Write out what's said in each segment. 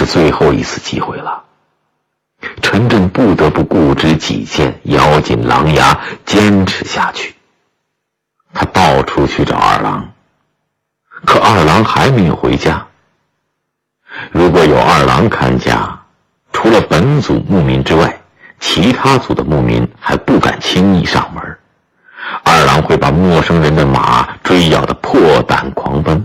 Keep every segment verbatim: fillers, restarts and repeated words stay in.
是最后一次机会了。陈震不得不固执己见，咬紧狼牙坚持下去。他到处去找二郎，可二郎还没有回家。如果有二郎看家，除了本组牧民之外，其他组的牧民还不敢轻易上门。二郎会把陌生人的马追咬得破胆狂奔。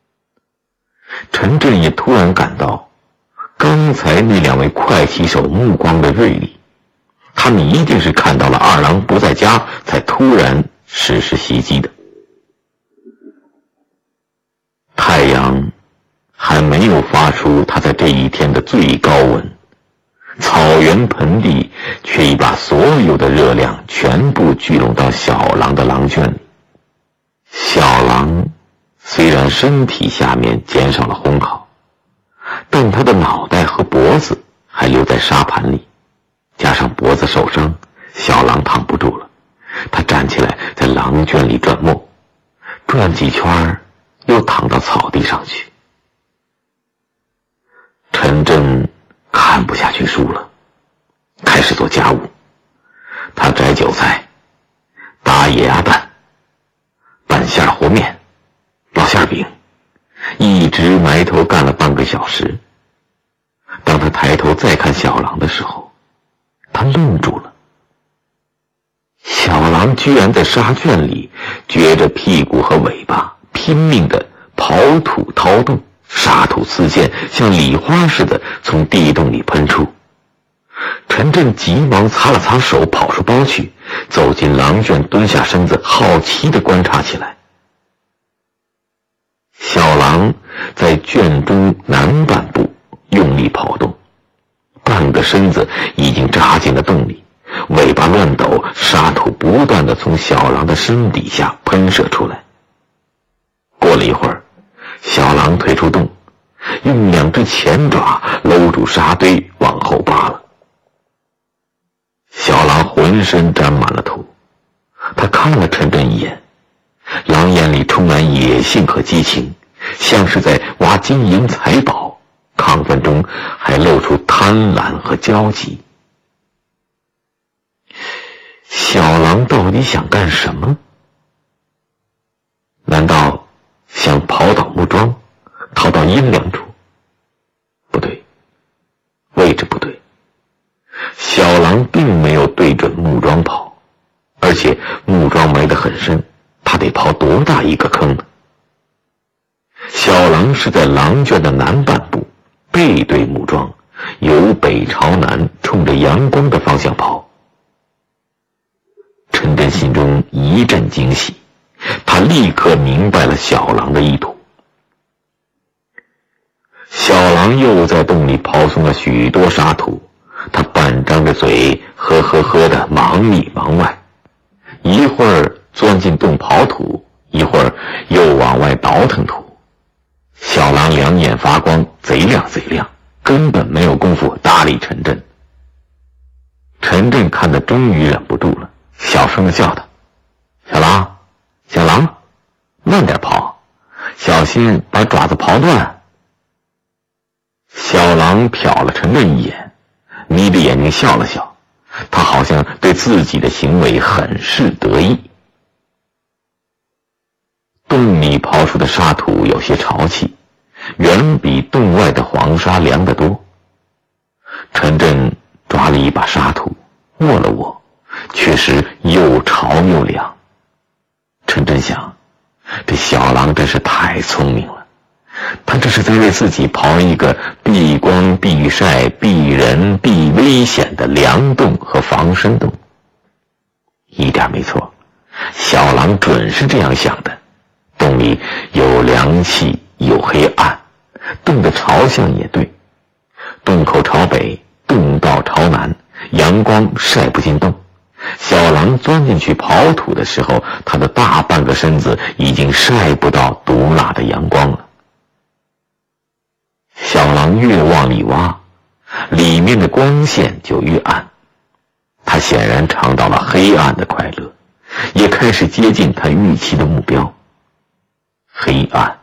陈震也突然感到，刚才那两位快骑手目光的锐利，他们一定是看到了二郎不在家，才突然实施袭击的。太阳还没有发出它在这一天的最高温，草原盆地却已把所有的热量全部聚拢到小狼的狼圈里。小狼虽然身体下面减少了烘烤，但他的脑袋和脖子还留在沙盘里，加上脖子受伤，小狼躺不住了。他站起来在狼圈里转磨，转几圈又躺到草地上去。陈震看不下去书了，开始做家务。他摘韭菜，打野鸭蛋，拌馅和面，烙馅饼，一直埋头干了半个小时。当他抬头再看小狼的时候，他愣住了。小狼居然在沙圈里撅着屁股和尾巴拼命地刨土掏洞，沙土刺线像礼花似的从地洞里喷出。陈震急忙擦了擦手，跑出包去，走进狼圈，蹲下身子，好奇地观察起来。小狼在圈中南半部用力跑动，半个身子已经扎进了洞里，尾巴乱抖，沙土不断地从小狼的身底下喷射出来。过了一会儿，小狼退出洞，用两只前爪搂住沙堆往后扒了。小狼浑身沾满了土，他看了陈震一眼，狼眼里充满野性和激情，像是在挖金银财宝，亢奋中还露出贪婪和焦急。小狼到底想干什么？难道想跑倒木桩，逃到阴凉处？不对，位置不对。小狼并没有对准木桩跑，而且木桩埋得很深，他得刨多大一个坑呢？小狼是在狼圈的南半部，背对木桩，由北朝南，冲着阳光的方向跑。陈震心中一阵惊喜，他立刻明白了小狼的意图。小狼又在洞里刨松了许多沙土，他半张着嘴，呵呵呵的忙里忙外，一会儿钻进洞刨土，一会儿又往外倒腾土。小狼两眼发光，贼亮贼亮，根本没有功夫搭理陈震。陈震看得终于忍不住了，小声地叫他：“小狼，小狼，慢点刨，小心把爪子刨断。”小狼瞟了陈震一眼，眯着眼睛笑了笑，他好像对自己的行为很是得意。洞里刨出的沙土有些潮气，远比洞外的黄沙凉得多。陈震抓了一把沙土，握了握，确实又潮又凉。陈震想，这小狼真是太聪明了，他这是在为自己刨一个避光避晒避人避危险的凉洞和防身洞。一点没错，小狼准是这样想的。洞里有凉气，有黑暗，洞的朝向也对，洞口朝北，洞道朝南，阳光晒不进洞。小狼钻进去刨土的时候，他的大半个身子已经晒不到毒辣的阳光了。小狼越往里挖，里面的光线就越暗，他显然尝到了黑暗的快乐，也开始接近他预期的目标。黑暗